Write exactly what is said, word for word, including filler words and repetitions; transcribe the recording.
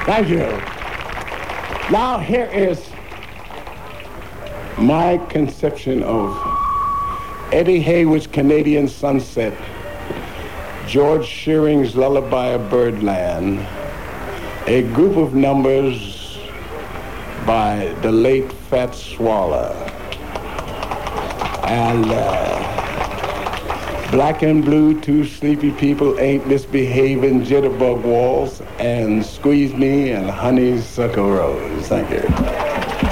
Thank you. Now here is my conception of Eddie Hayward's Canadian Sunset, George Shearing's Lullaby of Birdland, a group of numbers by the late Fats Waller, and uh, Black and Blue, Two Sleepy People Ain't Misbehaving, Jitterbug Waltz, and Squeeze Me and Honeysuckle Rose. Thank you.